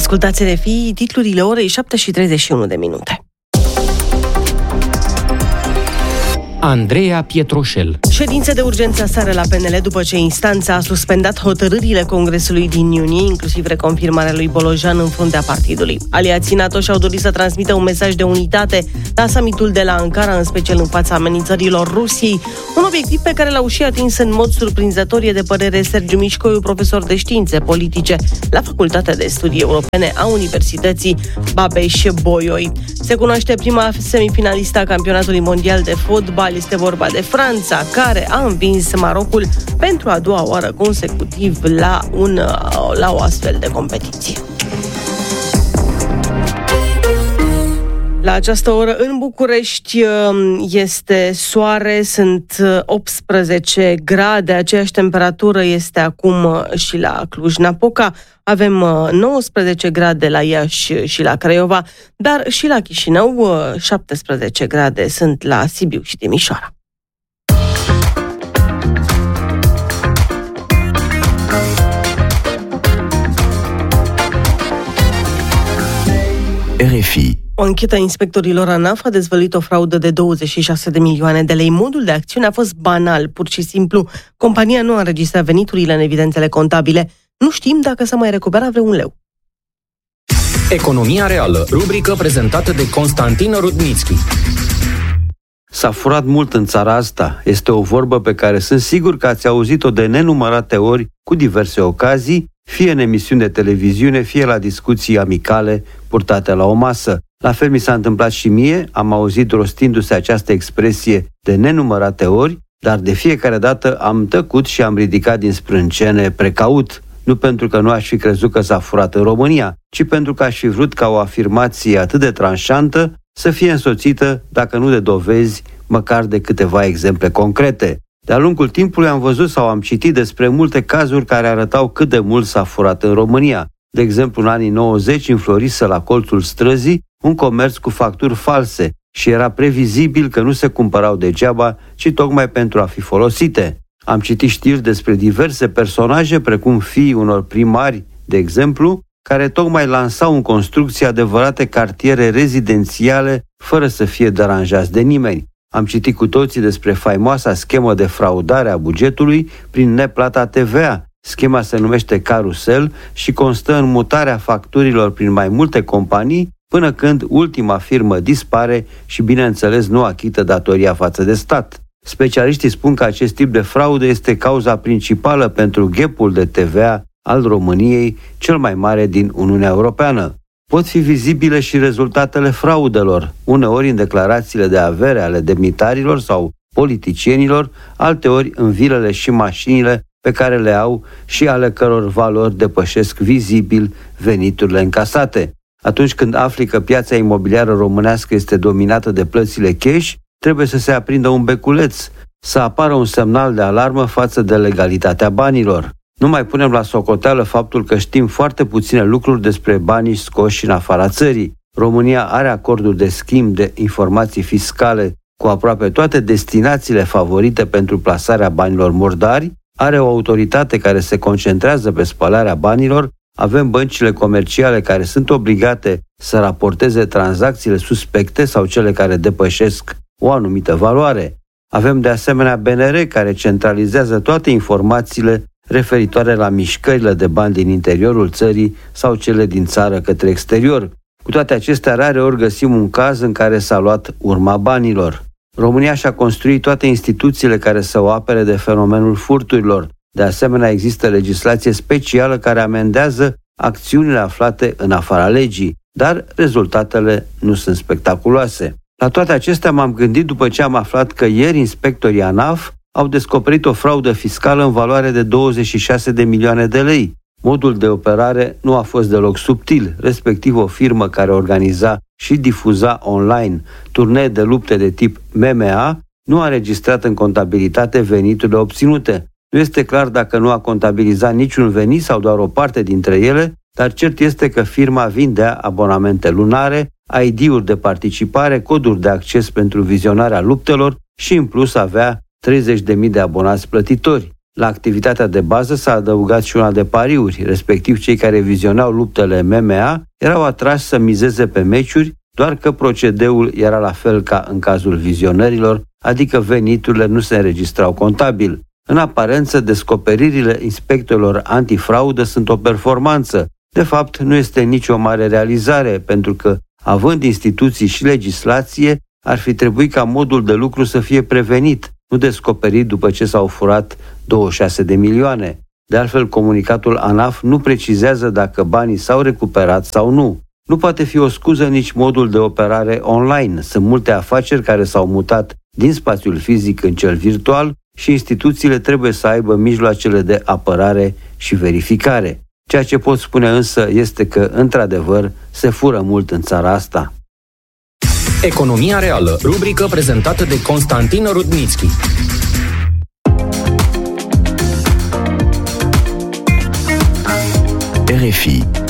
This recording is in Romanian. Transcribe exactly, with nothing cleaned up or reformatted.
Ascultați R F I, titlurile orei șapte și treizeci și unu de minute. Andreea Pietroșel. Ședințe de urgență aseară la P N L după ce instanța a suspendat hotărârile Congresului din iunie, inclusiv reconfirmarea lui Bolojan în fruntea partidului. Aliații NATO și-au dorit să transmită un mesaj de unitate la summitul de la Ankara, în special în fața amenințărilor Rusiei, un obiectiv pe care l-au și atins în mod surprinzător, e de părere Sergiu Mișcoiu, profesor de științe politice la Facultatea de Studii Europene a Universității Babeș-Bolyai. Se cunoaște prima semifinalistă a campionatului mondial de fotbal. Este vorba de Franța, care a învins Marocul pentru a doua oară consecutiv la, un, la o astfel de competiție. La această oră în București este soare, sunt optsprezece grade, aceeași temperatură este acum și la Cluj-Napoca, avem nouăsprezece grade la Iași și la Craiova, dar și la Chișinău șaptesprezece grade sunt la Sibiu și Timișoara. R F I. O anchetă a inspectorilor ANAF a dezvăluit o fraudă de douăzeci și șase de milioane de lei. Modul de acțiune a fost banal, pur și simplu. Compania nu a înregistrat veniturile în evidențele contabile. Nu știm dacă s-a mai recuperat vreun leu. Economia reală, rubrică prezentată de Constantin Rudnitsky. S-a furat mult în țara asta. Este o vorbă pe care sunt sigur că ați auzit-o de nenumărate ori, cu diverse ocazii, fie în emisiuni de televiziune, fie la discuții amicale purtate la o masă. La fel mi s-a întâmplat și mie, am auzit rostindu-se această expresie de nenumărate ori, dar de fiecare dată am tăcut și am ridicat din sprâncene precaut. Nu pentru că nu aș fi crezut că s-a furat în România, ci pentru că aș fi vrut ca o afirmație atât de tranșantă să fie însoțită, dacă nu de dovezi, măcar de câteva exemple concrete. De-a lungul timpului am văzut sau am citit despre multe cazuri care arătau cât de mult s-a furat în România. De exemplu, în anii nouăzeci înflorise la colțul străzii un comerț cu facturi false și era previzibil că nu se cumpărau degeaba, ci tocmai pentru a fi folosite. Am citit știri despre diverse personaje, precum fiii unor primari, de exemplu, care tocmai lansau în construcție adevărate cartiere rezidențiale fără să fie deranjați de nimeni. Am citit cu toții despre faimoasa schemă de fraudare a bugetului prin neplata T V A. Schema se numește carusel și constă în mutarea facturilor prin mai multe companii până când ultima firmă dispare și, bineînțeles, nu achită datoria față de stat. Specialiștii spun că acest tip de fraudă este cauza principală pentru gapul de T V A al României, cel mai mare din Uniunea Europeană. Pot fi vizibile și rezultatele fraudelor, uneori în declarațiile de avere ale demnitarilor sau politicienilor, alteori în vilele și mașinile pe care le au și ale căror valori depășesc vizibil veniturile încasate. Atunci când afli că piața imobiliară românească este dominată de plățile cash, trebuie să se aprindă un beculeț, să apară un semnal de alarmă față de legalitatea banilor. Nu mai punem la socoteală faptul că știm foarte puține lucruri despre banii scoși în afara țării. România are acorduri de schimb de informații fiscale cu aproape toate destinațiile favorite pentru plasarea banilor murdari, are o autoritate care se concentrează pe spălarea banilor, avem băncile comerciale care sunt obligate să raporteze tranzacțiile suspecte sau cele care depășesc o anumită valoare. Avem de asemenea B N R care centralizează toate informațiile referitoare la mișcările de bani din interiorul țării sau cele din țară către exterior. Cu toate acestea, rareori găsim un caz în care s-a luat urma banilor. România și-a construit toate instituțiile care să o apere de fenomenul furturilor. De asemenea, există legislație specială care amendează acțiunile aflate în afara legii, dar rezultatele nu sunt spectaculoase. La toate acestea m-am gândit după ce am aflat că ieri inspectorii ANAF au descoperit o fraudă fiscală în valoare de douăzeci și șase de milioane de lei. Modul de operare nu a fost deloc subtil, respectiv o firmă care organiza și difuza online turnee de lupte de tip M M A nu a înregistrat în contabilitate veniturile obținute. Nu este clar dacă nu a contabilizat niciun venit sau doar o parte dintre ele, dar cert este că firma vindea abonamente lunare, I D-uri de participare, coduri de acces pentru vizionarea luptelor și în plus avea treizeci de mii de abonați plătitori. La activitatea de bază s-a adăugat și una de pariuri, respectiv cei care vizionau luptele M M A erau atrași să mizeze pe meciuri, doar că procedeul era la fel ca în cazul vizionărilor, adică veniturile nu se înregistrau contabil. În aparență, descoperirile inspectorilor antifraudă sunt o performanță. De fapt, nu este nicio mare realizare, pentru că, având instituții și legislație, ar fi trebuit ca modul de lucru să fie prevenit, nu descoperit după ce s-au furat douăzeci și șase de milioane. De altfel, comunicatul ANAF nu precizează dacă banii s-au recuperat sau nu. Nu poate fi o scuză nici modul de operare online. Sunt multe afaceri care s-au mutat din spațiul fizic în cel virtual și instituțiile trebuie să aibă mijloacele de apărare și verificare. Ceea ce pot spune însă este că, într-adevăr, se fură mult în țara asta. Economia reală, rubrică prezentată de Constantin Rudnitsky. R F I